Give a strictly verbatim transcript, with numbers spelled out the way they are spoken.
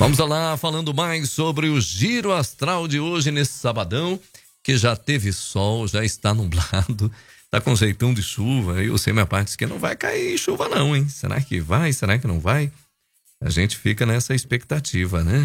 Vamos lá, falando mais sobre o giro astral de hoje nesse sabadão, que já teve sol, já está nublado, tá com jeitão de chuva. Eu sei minha parte que não vai cair chuva não, hein? Será que vai? Será que não vai? A gente fica nessa expectativa, né?